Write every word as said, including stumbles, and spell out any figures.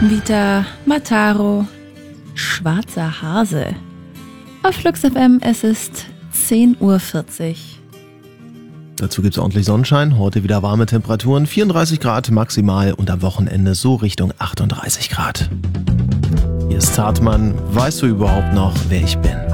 Vita Mataro, Schwarzer Hase. Auf Flux F M, es ist zehn Uhr vierzig. Dazu gibt es ordentlich Sonnenschein, heute wieder warme Temperaturen, vierunddreißig Grad maximal und am Wochenende so Richtung achtunddreißig Grad. Hier ist Hartmann, weißt du überhaupt noch, wer ich bin?